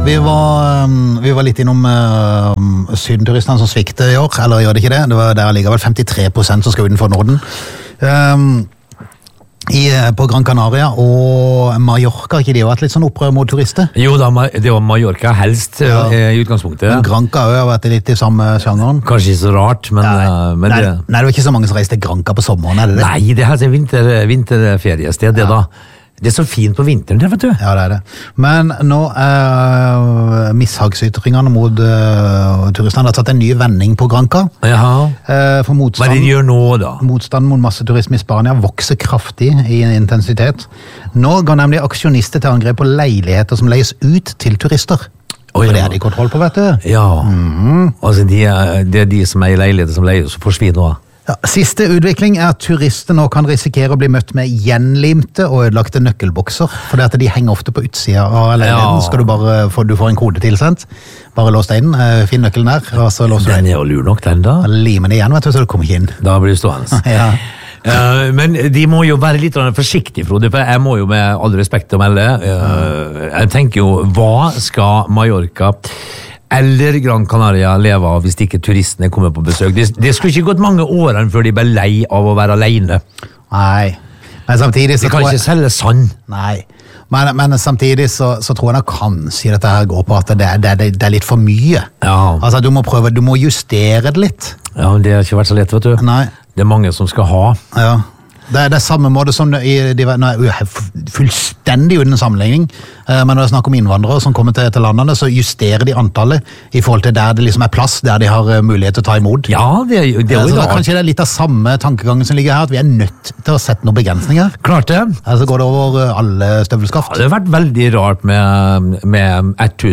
Vi var litt innom sydenturistene som svikter I år, eller gjør det ikke det? Det var der likevel 53% som skal utenfor Norden. På Gran Canaria og Mallorca, ikke de har vært litt sånn opprør mot turister? Jo da, det var Mallorca helst I utgangspunktet. Men Granca har vært litt I samme sjangeren. Kanskje ikke så rart, men, nei, det var ikke så mange som reiste til Granca på sommeren, er det det? Nei, det her er vinterferiested, det da. Det så fint på vinteren, det vet du. Ja, det det. Men nå mishagsytringene mot turistene har tatt en ny vending på Granca. Jaha. For Hva det gjør nå da? Motstanden mot masseturisme I Spania vokser kraftig I intensitet. Nå går nemlig aksjonister til angrep på leiligheter som leies ut til turister. Og det de kontroll på, vet du. Ja, altså det de som I leiligheter som leies, så forsvinner nå. Ja, siste utvikling at turister nå kan risikere å bli møtt med gjenlimte og ødelagte nøkkelbokser, for det at de henger ofte på utsida av leiligheten. Skal du får en kode tilsendt, bare lås deg inn, finn nøkkelen der, og så låser du den. Den jo lur nok, den da. Limen igjen, vet du, så du kommer ikke inn. Da blir du stående. Ja. Men de må jo være litt forsiktige, Frode, for jeg må jo med all respekt å melde, jeg tenker jo, hva skal Mallorca eller Gran Canaria leve av hvis ikke turistene kommer på besøk? Det skulle ikke gått mange årene før de ble lei av å være alene. Nei, men samtidig så de kan ikke selge sand. Nei, men samtidig så tror jeg kanskje dette her går på at det litt for mye. Ja. Altså du må justere det litt. Ja, men det har ikke vært så lett, vet du. Nei. Det mange som skal ha. Ja. Det samme måte som nå fullstendig uten sammenligning, men når det snakker om innvandrere som kommer til landene, så justerer de antallet I forhold til der det liksom plass, der de har mulighet til å ta imot. Ja, det jo så kanskje det litt av samme tankegangen som ligger her, at vi nødt til å sette noen begrensninger. Klart det. Så går det over alle støvelskaft. Ja, det har vært veldig rart med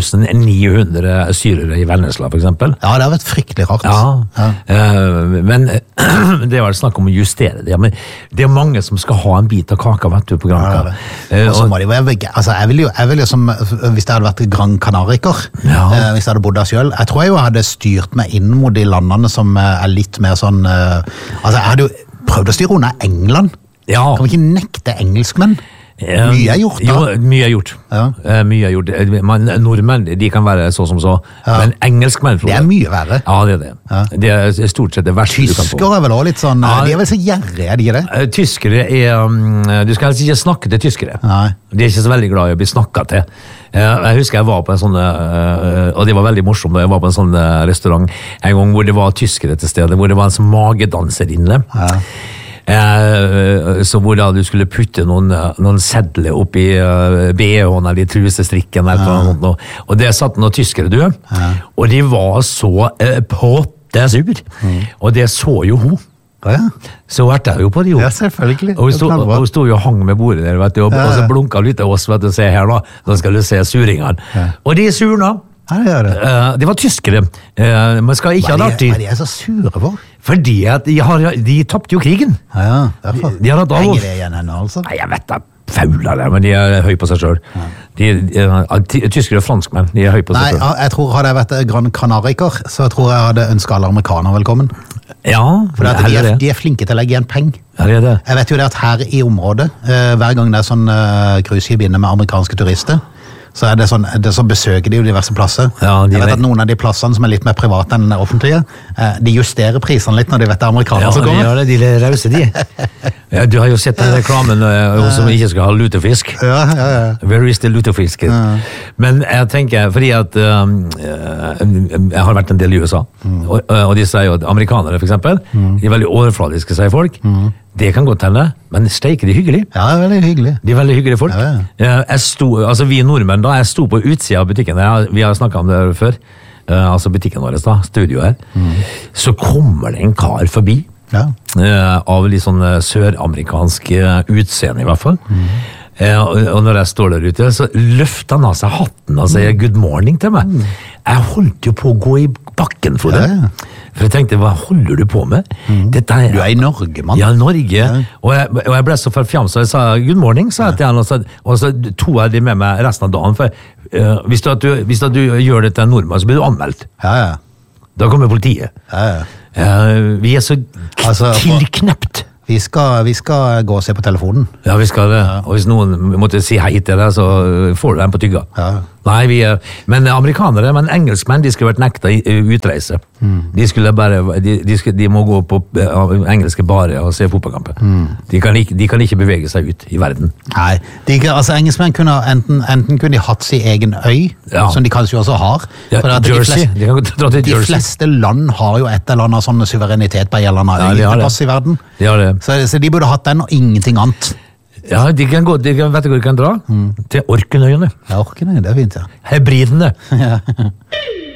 1900 syrere I Vennesla, for eksempel. Ja, det har vært fryktelig rart. Ja. Men det var snakk om å justere det, men det mange som skal ha en bit av kaka, vet du, på Granca. Og så må de være altså, jeg vil jo som, hvis det hadde vært Gran Canariker, hvis jeg hadde bodd der selv, jeg tror jeg hadde styrt meg inn mot de landene som litt mer sånn, altså jeg hadde jo prøvd å styre under England. Ja. Kan vi ikke nekte engelskmenn? Mye gjort da. Jo, mye gjort. Ja. Mye gjort. Nordmenn, de kan være så som så, men engelskmenn, det mye verre. Ja, det det. Ja. Det stort sett det verste du kan få. Tyskere vel også litt sånn, de vel så gjerrige, de det? Tyskere du skal helst ikke snakke til tyskere. Nei. De ikke så veldig glad I å bli snakket til. Jeg husker jeg var på en sånn, og det var veldig morsomt, jeg var på en sånn restaurant en gang hvor det var tyskere til stede, hvor det var en sånn magedanser inne. Ja. Så hvor da du skulle putte noen sedler opp I BH-en eller I trusestrikken eller noe, og det satt noen tyskere du, og de var så potte sur, og det så jo hun. Ja. Så vært det jo på det jo. Ja, selvfølgelig. Og hun stod jo og hang med bordet der, vet du, og så blunket litt av oss, vet du, se her da skal du se suringene. Og de surna. Ja, det var tyskere. Man skal ikke ha artig. Hva de så sure for? Fordi at de tappte jo krigen. Ja, derfor. De har hatt av. Henger det igjen henne, altså? Nei, jeg vet det. Faula det, men de høy på seg selv. Tyskere og franskmenn, de høy på seg selv. Nei, jeg tror hadde jeg vært Gran Canariker, så tror jeg hadde ønsket alle amerikanere velkommen. Ja, for de flinke til å legge igjen penger. Ja, det. Jeg vet jo det at her I området, hver gang det sånn cruiseskip inne med amerikanske turister, så det så besøker de jo diverse plasser. Ja, jeg vet at noen av de plassene som litt mer private enn offentlige, de justerer prisene litt når de vet det amerikanere som kommer. Ja, de rause de. Ja, du har jo sett den reklamen som ikke skal ha lutefisk. Ja. Where is the lutefisk? Men jeg tenker, fordi at jeg har vært en del I USA, og de sier jo at amerikanere for eksempel, de veldig overfladiske, sier folk. Det kan godt hende, men steike de hyggelig. Ja, det veldig hyggelig. De veldig hyggelige folk. Ja. Vi nordmenn da, jeg sto på utsida av butikken, vi har snakket om det før, altså butikken vår da, studio her, så kommer det en kar forbi, av litt sånn søramerikansk utseende I hvert fall, og når jeg står der ute, så løfter han av seg hatten og sier good morning til meg. Jeg holdt jo på å gå I bakken for det. For jeg tenkte, hva holder du på med? Du I Norge, mann. Ja, Norge. Og jeg ble så forfjam, så jeg sa good morning, sa jeg til han, og så tog jeg det med meg resten av dagen, for hvis du gjør det til en nordmann, så blir du anmeldt. Ja. Da kommer politiet. Vi så tilknept. Vi skal gå og se på telefonen. Ja, vi skal det. Og hvis noen måtte si hei til deg, så får du den på tygga. Ja. Nei, men amerikanere, men engelskmenn, de skulle vært nekta utreise. De skulle bare, de må gå på engelske barer og se fotballkamper. De kan ikke bevege seg ut i verden. Nei, engelskmenn kunne enten kunne de hatt sin egen øy, som de kanskje også har. Jersey. De fleste land har jo et eller annet sånn suverenitet på en eller annen øy i verden. Så de burde hatt den og ingenting annet. Ja, vet du hvor de kan dra? Til Orknøyene. Ja, Orknøyene, det er fint, ja. Hebridene. Ja.